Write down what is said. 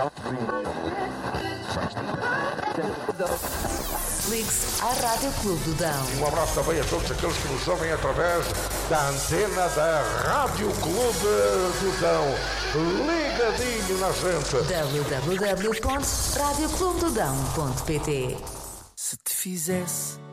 Ligue-se à Rádio Clube do Dão. Um abraço também a todos aqueles que nos ouvem através da antena da Rádio Clube do Dão. Ligadinho na gente. www.radioclubedodão.pt. Se te fizesse